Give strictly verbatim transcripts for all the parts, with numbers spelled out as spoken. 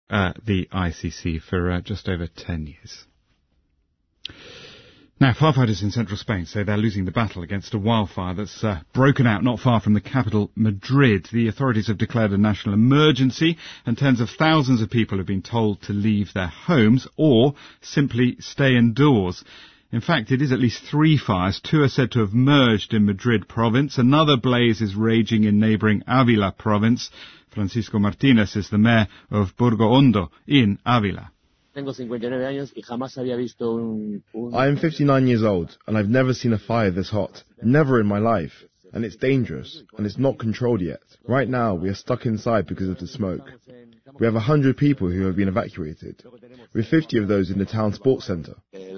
uh, the I C C for uh, just over ten years. Now, firefighters in central Spain say they're losing the battle against a wildfire that's uh, broken out not far from the capital, Madrid. The authorities have declared a national emergency, and tens of thousands of people have been told to leave their homes or simply stay indoors. In fact, it is at least three fires. Two are said to have merged in Madrid province. Another blaze is raging in neighbouring Ávila province. Francisco Martínez is the mayor of Burgo Hondo in Ávila. I am fifty-nine years old, and I've never seen a fire this hot. Never in my life. And it's dangerous, and it's not controlled yet. Right now, we are stuck inside because of the smoke. We have one hundred people who have been evacuated. We have fifty of those in the town sports centre.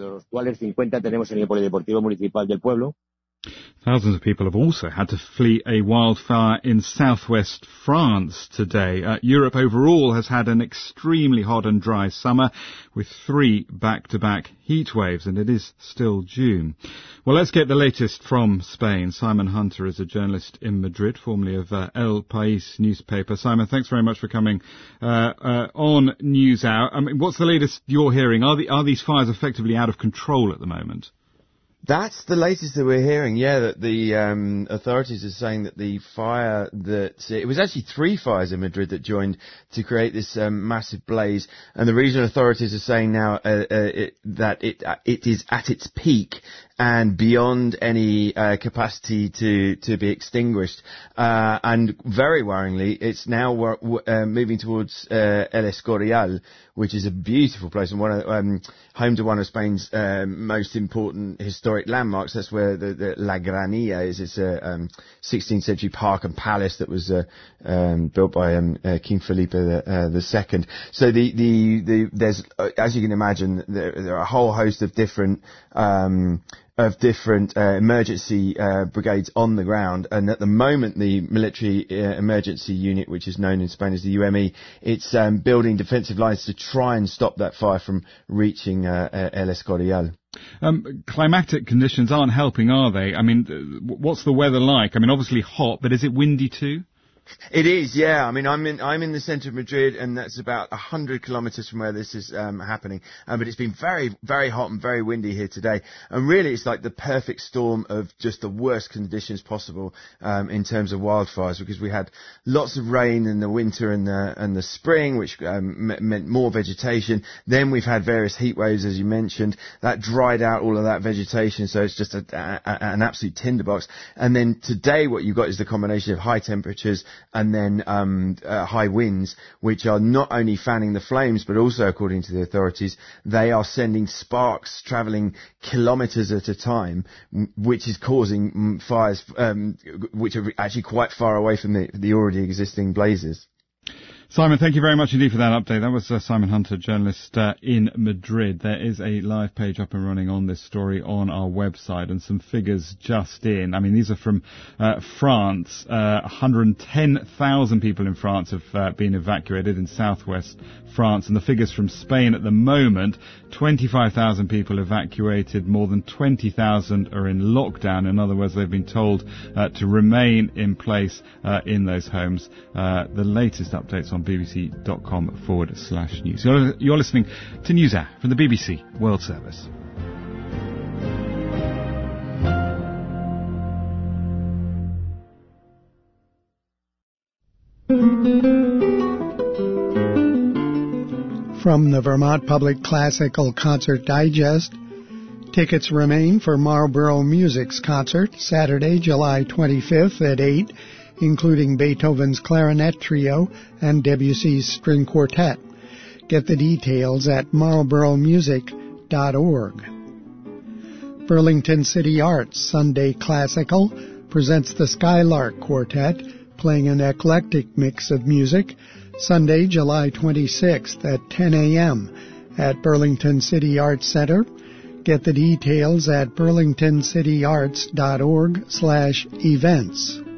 Thousands of people have also had to flee a wildfire in southwest France today. Uh, Europe overall has had an extremely hot and dry summer with three back-to-back heat waves, and it is still June. Well, let's get the latest from Spain. Simon Hunter is a journalist in Madrid, formerly of uh, El País newspaper. Simon, thanks very much for coming uh, uh, on NewsHour. I mean, what's the latest you're hearing? Are, the, are these fires effectively out of control at the moment? That's the latest that we're hearing, yeah, that the um, authorities are saying that the fire that... It was actually three fires in Madrid that joined to create this um, massive blaze, and the regional authorities are saying now uh, uh, it, that it uh, it is at its peak and beyond any uh, capacity to, to be extinguished. Uh, and very worryingly, it's now uh, moving towards uh, El Escorial, which is a beautiful place and one of, um, home to one of Spain's uh, most important historic landmarks. That's where the, the La Granilla is. It's a um, sixteenth century park and palace that was uh, um, built by um, uh, King Felipe the, uh, the Second. So the, the, the, there's, uh, as you can imagine, there, there are a whole host of different um, of different uh, emergency uh, brigades on the ground, and at the moment the military uh, emergency unit, which is known in Spain as the U M E, it's um, building defensive lines to try and stop that fire from reaching uh, uh, El Escorial. Um, climatic conditions aren't helping, are they? I mean, what's the weather like? I mean, obviously hot, but is it windy too? It is, yeah. I mean, I'm in I'm in the centre of Madrid, and that's about a hundred kilometres from where this is um, happening. Um, but it's been very, very hot and very windy here today. And really, it's like the perfect storm of just the worst conditions possible um, in terms of wildfires, because we had lots of rain in the winter and the and the spring, which um, m- meant more vegetation. Then we've had various heat waves, as you mentioned, that dried out all of that vegetation. So it's just a, a, a, an absolute tinderbox. And then today, what you've got is the combination of high temperatures and then um, uh, high winds, which are not only fanning the flames, but also, according to the authorities, they are sending sparks travelling kilometres at a time, which is causing fires um, which are actually quite far away from the, the already existing blazes. Simon, thank you very much indeed for that update. That was uh, Simon Hunter, journalist uh, in Madrid. There is a live page up and running on this story on our website, and some figures just in. I mean, these are from uh, France. Uh, one hundred ten thousand people in France have uh, been evacuated in southwest France, and the figures from Spain at the moment, twenty-five thousand people evacuated, more than twenty thousand are in lockdown. In other words, they've been told uh, to remain in place uh, in those homes. Uh, the latest updates on bbc.com forward slash news. You're, you're listening to NewsHour from the B B C World Service. From the Vermont Public Classical Concert Digest, tickets remain for Marlborough Music's concert Saturday, July twenty-fifth at eight, including Beethoven's Clarinet Trio and Debussy's String Quartet. Get the details at marlborough music dot org. Burlington City Arts Sunday Classical presents the Skylark Quartet, playing an eclectic mix of music, Sunday, July twenty-sixth at ten a.m. at Burlington City Arts Center. Get the details at burlington city arts dot org slash events.